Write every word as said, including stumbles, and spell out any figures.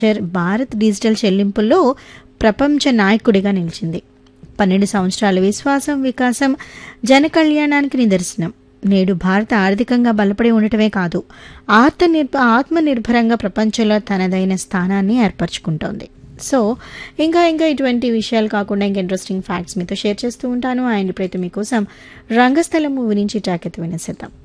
Bharat digital చెల్లింపుల్లో ప్రపంచ నాయకుడిగా నిలిచింది. పన్నెండు సంవత్సరాల విశ్వాసం, వికాసం, జన కళ్యాణానికి నిదర్శనం. నేడు భారత ఆర్థికంగా బలపడి ఉండటమే కాదు, ఆత్మనిర్భ ఆత్మనిర్భరంగా ప్రపంచంలో తనదైన స్థానాన్ని ఏర్పరచుకుంటోంది. సో ఇంకా ఇంకా ఇటువంటి విషయాలు కాకుండా ఇంకా ఇంట్రెస్టింగ్ ఫ్యాక్ట్స్ మీతో షేర్ చేస్తూ ఉంటాను. అండ్ ఇప్పుడైతే మీకోసం రంగస్థలం మూవీ నుంచి ట్రాక్ అయితే వినేసేద్దాం.